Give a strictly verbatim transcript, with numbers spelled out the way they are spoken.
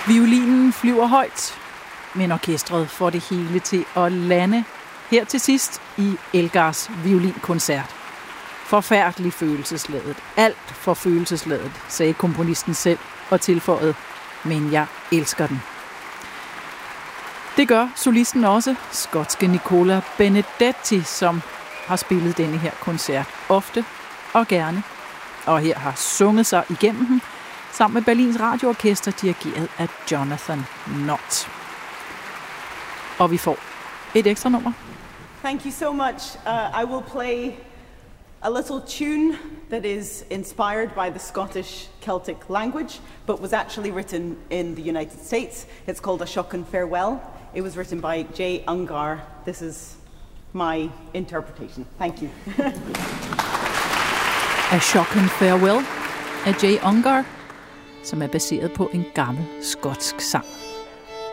Violinen flyver højt, men orkestret får det hele til at lande her til sidst i Elgars violinkoncert. Forfærdeligt følelsesladet. Alt for følelsesladet, sagde komponisten selv og tilføjede, men jeg elsker den. Det gør solisten også, skotske Nicola Benedetti, som har spillet denne her koncert ofte og gerne, og her har sunget sig igennem den, sammen med Berlins Radioorkester, dirigeret af Jonathan Nott. Og vi får et ekstra nummer. Thank you so much. Uh, I will play a little tune that is inspired by the Scottish Celtic language, but was actually written in the United States. It's called A Shockin' Farewell. It was written by Jay Ungar. This is my interpretation. Thank you. A Shockin' Farewell af Jay Ungar, som er baseret på en gammel skotsk sang.